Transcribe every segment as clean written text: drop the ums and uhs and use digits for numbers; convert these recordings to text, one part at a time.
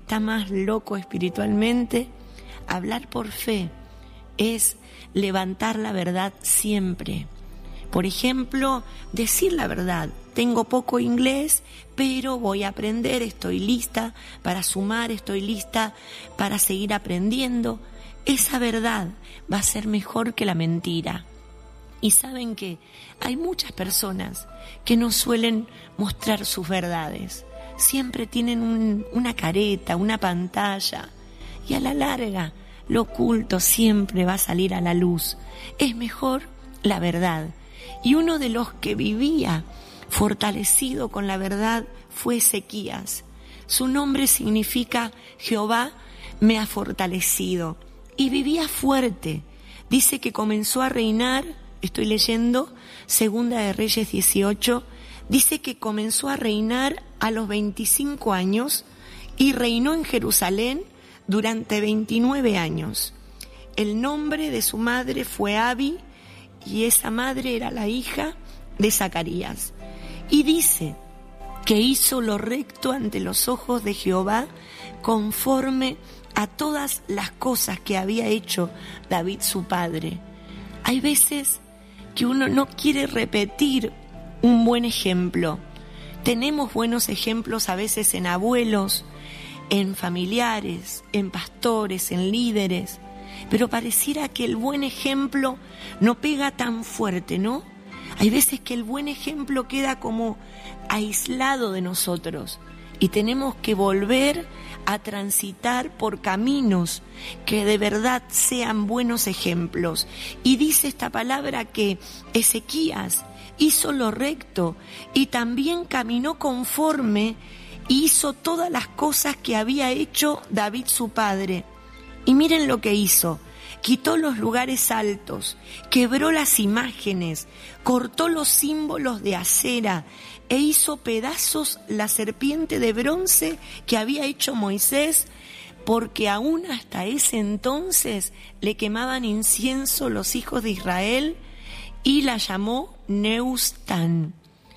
está más loco espiritualmente. Hablar por fe es levantar la verdad siempre. Por ejemplo, decir la verdad. Tengo poco inglés, pero voy a aprender, estoy lista para sumar, estoy lista para seguir aprendiendo. Esa verdad va a ser mejor que la mentira. Y saben que hay muchas personas que no suelen mostrar sus verdades. Siempre tienen una careta, una pantalla. Y a la larga, lo oculto siempre va a salir a la luz. Es mejor la verdad. Y uno de los que vivía fortalecido con la verdad fue Ezequías. Su nombre significa Jehová me ha fortalecido. Y vivía fuerte. Dice que comenzó a reinar, estoy leyendo, Segunda de Reyes 18, dice que comenzó a reinar a los 25 años y reinó en Jerusalén durante 29 años. El nombre de su madre fue Abi, y esa madre era la hija de Zacarías. Y dice que hizo lo recto ante los ojos de Jehová conforme a todas las cosas que había hecho David su padre. Hay veces que uno no quiere repetir un buen ejemplo. Tenemos buenos ejemplos a veces en abuelos, en familiares, en pastores, en líderes, pero pareciera que el buen ejemplo no pega tan fuerte, ¿no? Hay veces que el buen ejemplo queda como aislado de nosotros y tenemos que volver a transitar por caminos que de verdad sean buenos ejemplos. Y dice esta palabra que Ezequías hizo lo recto y también caminó conforme y hizo todas las cosas que había hecho David su padre. Y miren lo que hizo. Quitó los lugares altos, quebró las imágenes, cortó los símbolos de acera e hizo pedazos la serpiente de bronce que había hecho Moisés, porque aún hasta ese entonces le quemaban incienso los hijos de Israel, y la llamó Neustán.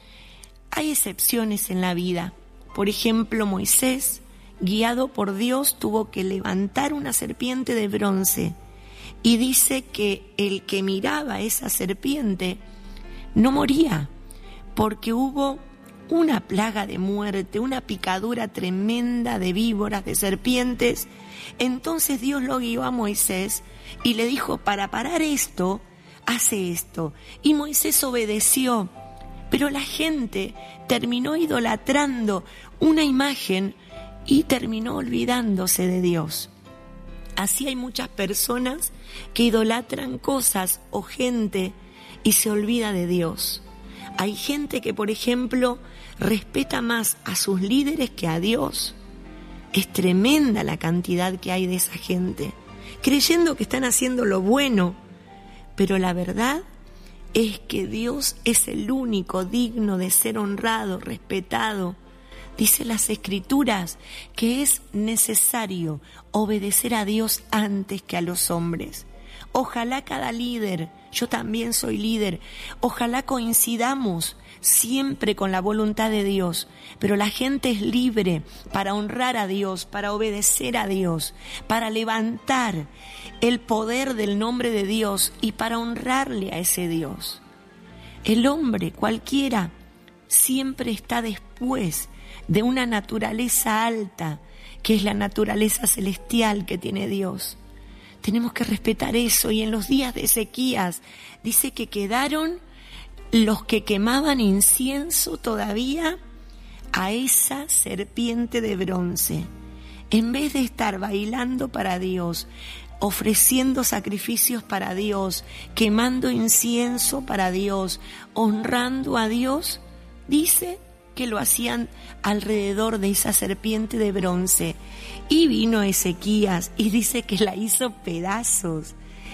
Hay excepciones en la vida. Por ejemplo, Moisés, guiado por Dios, tuvo que levantar una serpiente de bronce. Y dice que el que miraba esa serpiente no moría, porque hubo una plaga de muerte, una picadura tremenda de víboras, de serpientes. Entonces Dios lo guió a Moisés y le dijo, para parar esto, hace esto. Y Moisés obedeció, pero la gente terminó idolatrando una imagen y terminó olvidándose de Dios. Así hay muchas personas que idolatran cosas o gente y se olvida de Dios. Hay gente que, por ejemplo, respeta más a sus líderes que a Dios. Es tremenda la cantidad que hay de esa gente, creyendo que están haciendo lo bueno, pero la verdad es que Dios es el único digno de ser honrado, respetado. Dice las Escrituras que es necesario obedecer a Dios antes que a los hombres. Ojalá cada líder, yo también soy líder, ojalá coincidamos siempre con la voluntad de Dios, pero la gente es libre para honrar a Dios, para obedecer a Dios, para levantar el poder del nombre de Dios y para honrarle a ese Dios. El hombre, cualquiera, siempre está después de una naturaleza alta, que es la naturaleza celestial que tiene Dios. Tenemos que respetar eso. Y en los días de Ezequías dice que quedaron los que quemaban incienso todavía a esa serpiente de bronce. En vez de estar bailando para Dios, ofreciendo sacrificios para Dios, quemando incienso para Dios, honrando a Dios, dice que lo hacían alrededor de esa serpiente de bronce. Y vino Ezequías y dice que la hizo pedazos.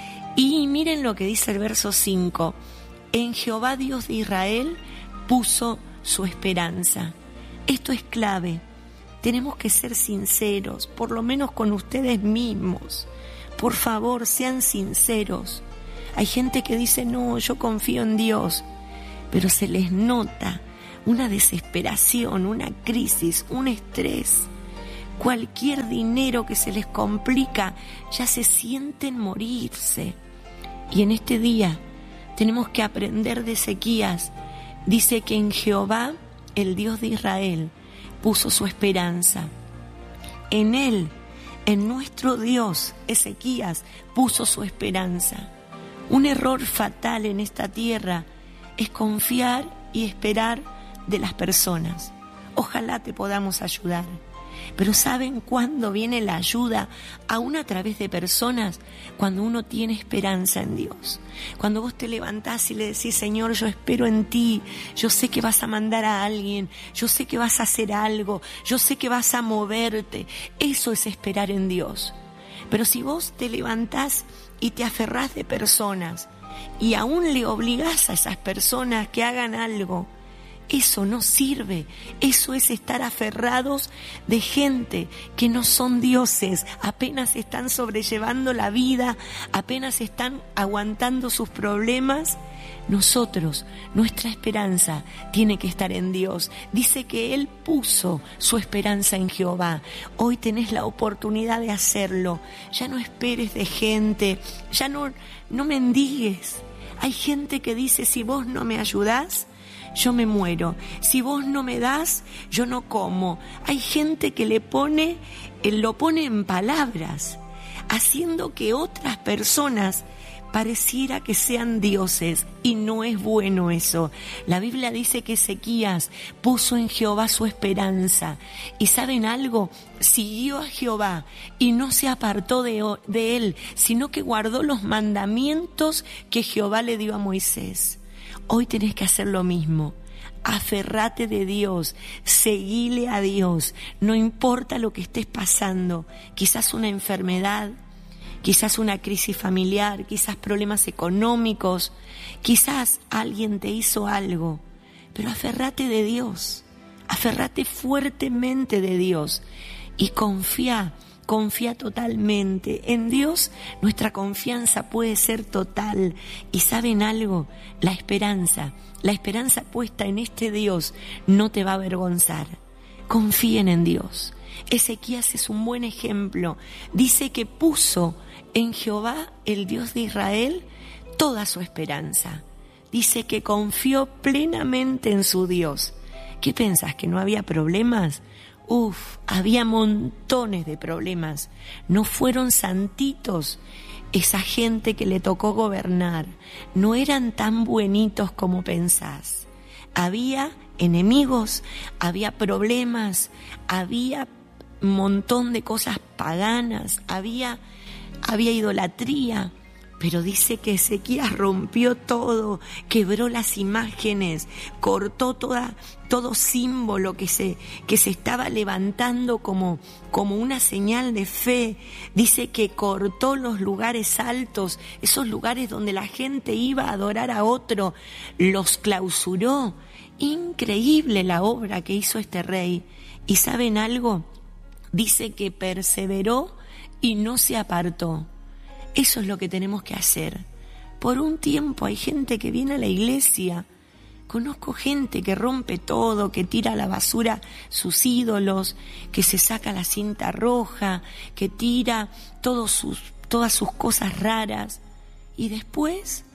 Y miren lo que dice el verso 5. En Jehová Dios de Israel puso su esperanza. Esto es clave. Tenemos que ser sinceros, por lo menos con ustedes mismos. Por favor, sean sinceros. Hay gente que dice, no, yo confío en Dios, pero se les nota una desesperación, una crisis, un estrés. cualquier dinero que se les complica, ya se sienten morirse. Y en este día tenemos que aprender de Ezequías. Dice que en Jehová, el Dios de Israel, puso su esperanza. En Él, en nuestro Dios, Ezequías puso su esperanza. Un error fatal en esta tierra es confiar y esperar de las personas. Ojalá te podamos ayudar. Pero ¿saben cuándo viene la ayuda? Aún a través de personas, cuando uno tiene esperanza en Dios. Cuando vos te levantás y le decís: Señor, yo espero en ti, yo sé que vas a mandar a alguien, yo sé que vas a hacer algo, yo sé que vas a moverte. Eso es esperar en Dios. Pero si vos te levantás y te aferrás de personas y aún le obligás a esas personas que hagan algo, eso no sirve. Eso es estar aferrados de gente que no son dioses, apenas están sobrellevando la vida, apenas están aguantando sus problemas. Nosotros, nuestra esperanza tiene que estar en Dios. Dice que Él puso su esperanza en Jehová. Hoy tenés la oportunidad de hacerlo. Ya no esperes de gente, ya no mendigues. Hay gente que dice: si vos no me ayudás, yo me muero. Si vos no me das, yo no como. Hay gente que lo pone en palabras, haciendo que otras personas pareciera que sean dioses, y no es bueno eso. La Biblia dice que Ezequías puso en Jehová su esperanza. ¿Y saben algo? Siguió a Jehová y no se apartó de él, sino que guardó los mandamientos que Jehová le dio a Moisés. Hoy tenés que hacer lo mismo. Aferrate de Dios, seguile a Dios, no importa lo que estés pasando, quizás una enfermedad, quizás una crisis familiar, quizás problemas económicos, quizás alguien te hizo algo, pero aferrate de Dios, aferrate fuertemente de Dios y confía totalmente. En Dios nuestra confianza puede ser total. Y ¿saben algo? La esperanza puesta en este Dios no te va a avergonzar. Confíen en Dios. Ezequías es un buen ejemplo. Dice que puso en Jehová, el Dios de Israel, toda su esperanza. Dice que confió plenamente en su Dios. ¿Qué pensás? ¿Que no había problemas? Había montones de problemas. No fueron santitos esa gente que le tocó gobernar. No eran tan buenitos como pensás. Había enemigos, había problemas, había un montón de cosas paganas, había idolatría. Pero dice que Ezequías rompió todo, quebró las imágenes, cortó todo símbolo que se estaba levantando como una señal de fe. Dice que cortó los lugares altos, esos lugares donde la gente iba a adorar a otro, los clausuró. Increíble la obra que hizo este rey. ¿Y saben algo? Dice que perseveró y no se apartó. Eso es lo que tenemos que hacer. Por un tiempo hay gente que viene a la iglesia. Conozco gente que rompe todo, que tira a la basura sus ídolos, que se saca la cinta roja, que tira todas sus cosas raras. Y después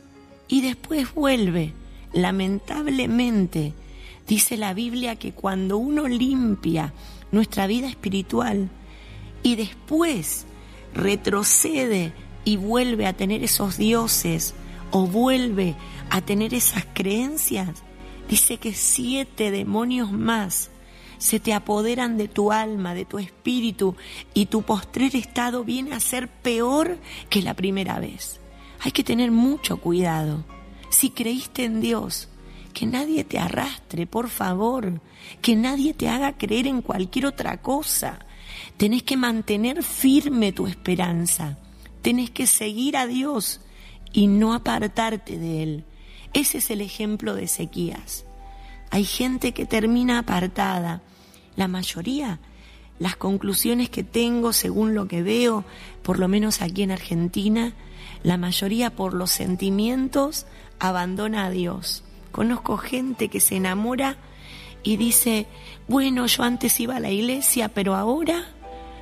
vuelve. Lamentablemente, dice la Biblia que cuando uno limpia nuestra vida espiritual y después retrocede y vuelve a tener esos dioses o vuelve a tener esas creencias, dice que 7 demonios más se te apoderan de tu alma, de tu espíritu, y tu postrer estado viene a ser peor que la primera vez. Hay que tener mucho cuidado. Si creíste en Dios, que nadie te arrastre, por favor, que nadie te haga creer en cualquier otra cosa. Tenés que mantener firme tu esperanza. Tenés que seguir a Dios y no apartarte de Él. Ese es el ejemplo de Ezequías. Hay gente que termina apartada. La mayoría, las conclusiones que tengo según lo que veo, por lo menos aquí en Argentina, la mayoría por los sentimientos abandona a Dios. Conozco gente que se enamora y dice: bueno, yo antes iba a la iglesia, pero ahora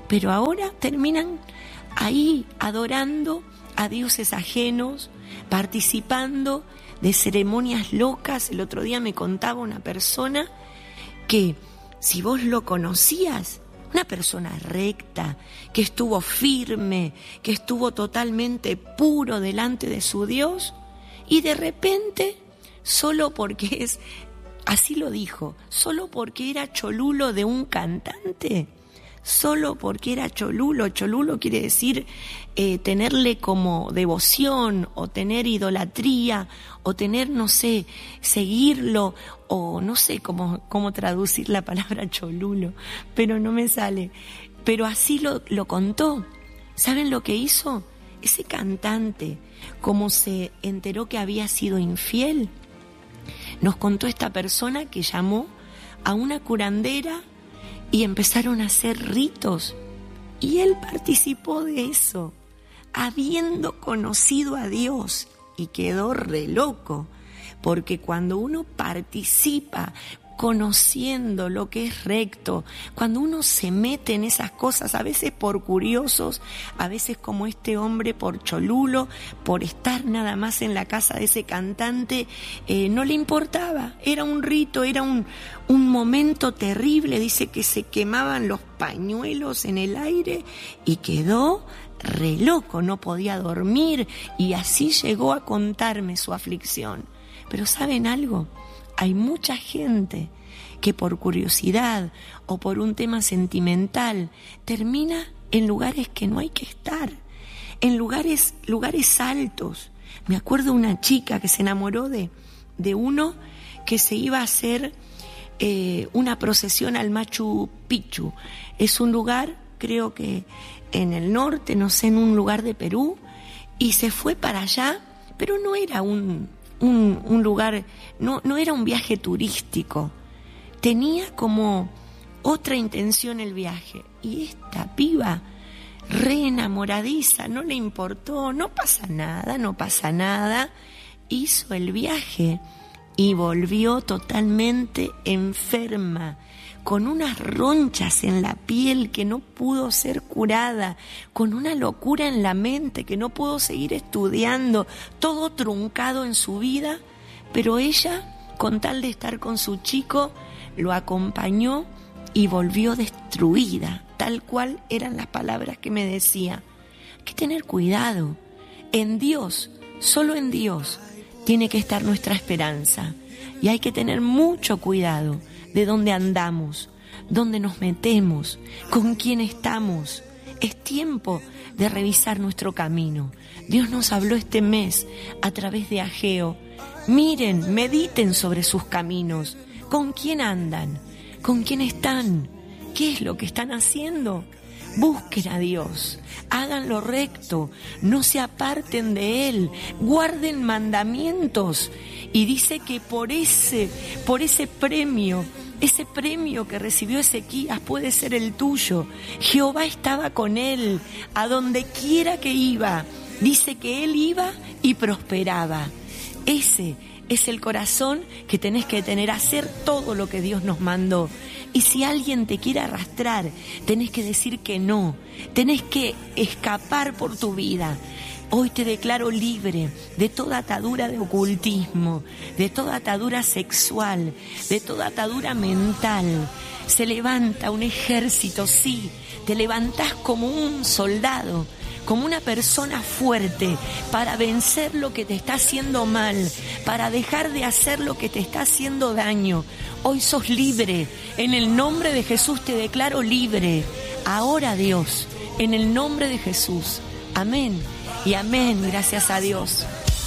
pero ahora terminan ahí adorando a dioses ajenos, participando de ceremonias locas. El otro día me contaba una persona que, si vos lo conocías, una persona recta, que estuvo firme, que estuvo totalmente puro delante de su Dios, y de repente, solo porque es, así lo dijo, solo porque era cholulo de un cantante, solo porque era cholulo quiere decir tenerle como devoción, o tener idolatría, o tener, no sé, seguirlo, o no sé cómo traducir la palabra cholulo, pero no me sale. Pero así lo contó. ¿Saben lo que hizo? Ese cantante, como se enteró que había sido infiel, nos contó esta persona que llamó a una curandera y empezaron a hacer ritos, y él participó de eso, habiendo conocido a Dios, y quedó re loco, porque cuando uno participa conociendo lo que es recto, cuando uno se mete en esas cosas, a veces por curiosos, a veces como este hombre por cholulo, por estar nada más en la casa de ese cantante, no le importaba, era un rito, era un momento terrible. Dice que se quemaban los pañuelos en el aire y quedó re loco, no podía dormir, y así llegó a contarme su aflicción. Pero ¿saben algo? Hay mucha gente que por curiosidad o por un tema sentimental termina en lugares que no hay que estar, en lugares altos. Me acuerdo de una chica que se enamoró de uno que se iba a hacer una procesión al Machu Picchu. Es un lugar, creo que en el norte, no sé, en un lugar de Perú, y se fue para allá, pero no era un lugar, no era un viaje turístico, tenía como otra intención el viaje, y esta piba re enamoradiza, no le importó, no pasa nada, hizo el viaje y volvió totalmente enferma, con unas ronchas en la piel que no pudo ser curada, con una locura en la mente que no pudo seguir estudiando, todo truncado en su vida, pero ella, con tal de estar con su chico, lo acompañó y volvió destruida, tal cual eran las palabras que me decía. Hay que tener cuidado, en Dios, solo en Dios, tiene que estar nuestra esperanza, y hay que tener mucho cuidado de dónde andamos, dónde nos metemos, con quién estamos. Es tiempo de revisar nuestro camino. Dios nos habló este mes a través de Ageo. Miren, mediten sobre sus caminos. ¿Con quién andan? ¿Con quién están? ¿Qué es lo que están haciendo? Busquen a Dios, hagan lo recto, no se aparten de Él, guarden mandamientos. Y dice que por ese premio, ese premio que recibió Ezequías puede ser el tuyo. Jehová estaba con él, a donde quiera que iba. Dice que él iba y prosperaba. Ese es el corazón que tenés que tener, hacer todo lo que Dios nos mandó. Y si alguien te quiere arrastrar, tenés que decir que no, tenés que escapar por tu vida. Hoy te declaro libre de toda atadura de ocultismo, de toda atadura sexual, de toda atadura mental. Se levanta un ejército, sí, te levantás como un soldado, como una persona fuerte para vencer lo que te está haciendo mal, para dejar de hacer lo que te está haciendo daño. Hoy sos libre, en el nombre de Jesús te declaro libre. Ahora, Dios, en el nombre de Jesús, amén. Y amén, gracias a Dios.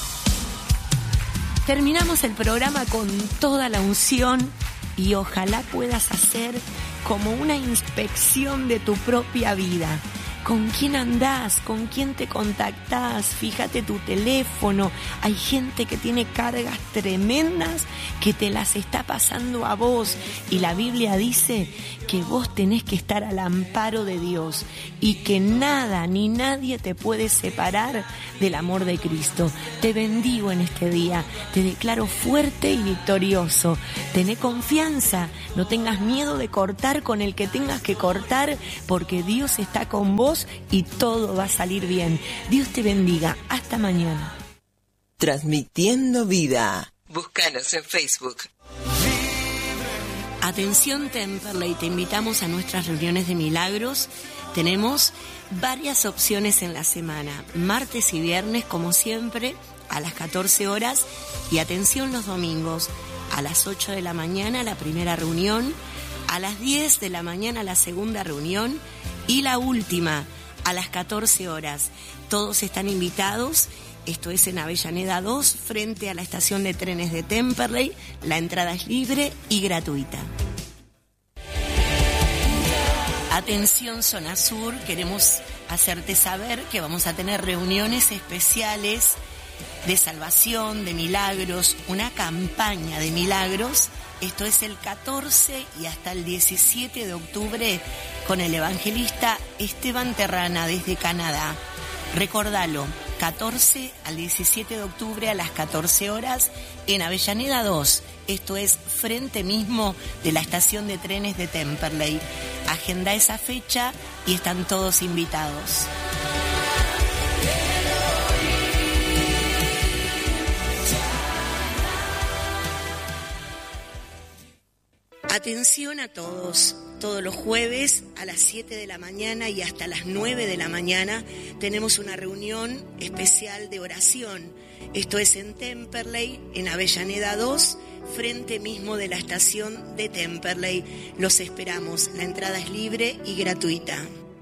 Terminamos el programa con toda la unción y ojalá puedas hacer como una inspección de tu propia vida. con quién andás, con quién te contactás, fíjate tu teléfono. Hay gente que tiene cargas tremendas que te las está pasando a vos, y la Biblia dice que vos tenés que estar al amparo de Dios y que nada ni nadie te puede separar del amor de Cristo. Te bendigo en este día, te declaro fuerte y victorioso. Tené confianza, no tengas miedo de cortar con el que tengas que cortar, porque Dios está con vos y todo va a salir bien. Dios te bendiga. Hasta mañana. Transmitiendo vida. Búscanos en Facebook. Atención Temperley, te invitamos a nuestras reuniones de milagros. Tenemos varias opciones en la semana, martes y viernes como siempre a las 14 horas, y atención los domingos a las 8 de la mañana la primera reunión, a las 10 de la mañana la segunda reunión y la última a las 14 horas. Todos están invitados. Esto es en Avellaneda 2, frente a la estación de trenes de Temperley. La entrada es libre y gratuita. Atención Zona Sur, queremos hacerte saber que vamos a tener reuniones especiales de salvación, de milagros, una campaña de milagros. Esto es el 14 y hasta el 17 de octubre con el evangelista Esteban Terrana desde Canadá. Recordalo, 14 al 17 de octubre a las 14 horas en Avellaneda 2. Esto es frente mismo de la estación de trenes de Temperley. Agenda esa fecha y están todos invitados. Atención a todos. Todos los jueves a las 7 de la mañana y hasta las 9 de la mañana tenemos una reunión especial de oración. Esto es en Temperley, en Avellaneda 2, frente mismo de la estación de Temperley. Los esperamos. La entrada es libre y gratuita.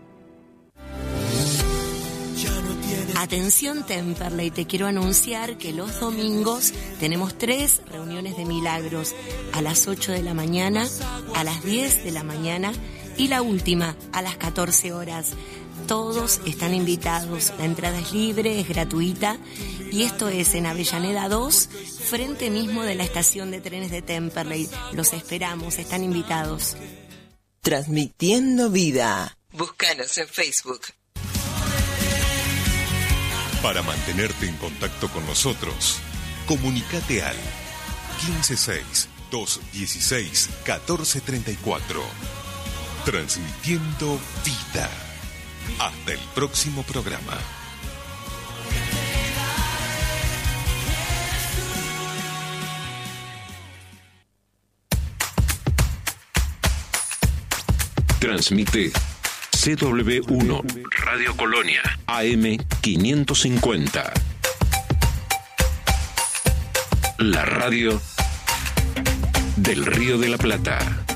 Atención Temperley, te quiero anunciar que los domingos tenemos 3 reuniones de milagros, a las 8 de la mañana, a las 10 de la mañana y la última a las 14 horas. Todos están invitados, la entrada es libre, es gratuita, y esto es en Avellaneda 2, frente mismo de la estación de trenes de Temperley. Los esperamos, están invitados. Transmitiendo vida. Búscanos en Facebook. Para mantenerte en contacto con nosotros, comunícate al 156-216-1434. Transmitiendo vida. Hasta el próximo programa. Transmite CW1 Radio Colonia AM 550. La radio del Río de la Plata.